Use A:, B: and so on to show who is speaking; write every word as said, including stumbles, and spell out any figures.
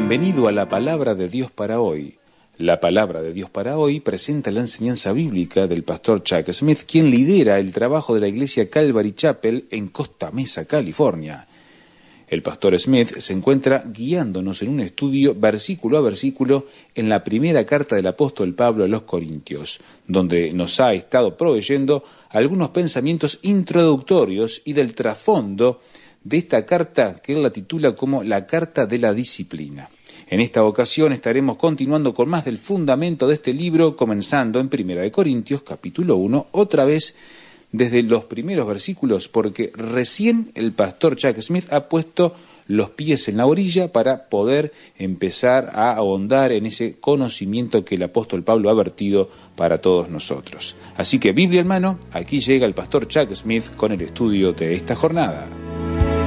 A: Bienvenido a la Palabra de Dios para hoy. La Palabra de Dios para hoy presenta la enseñanza bíblica del pastor Chuck Smith, quien lidera el trabajo de la iglesia Calvary Chapel en Costa Mesa, California. El pastor Smith se encuentra guiándonos en un estudio versículo a versículo en la primera carta del apóstol Pablo a los Corintios, donde nos ha estado proveyendo algunos pensamientos introductorios y del trasfondo de esta carta que él la titula como la Carta de la Disciplina. En esta ocasión estaremos continuando con más del fundamento de este libro, comenzando en Primera de Corintios, capítulo uno, otra vez desde los primeros versículos, porque recién el pastor Chuck Smith ha puesto los pies en la orilla para poder empezar a ahondar en ese conocimiento que el apóstol Pablo ha vertido para todos nosotros. Así que, Biblia en mano, aquí llega el pastor Chuck Smith con el estudio de esta jornada.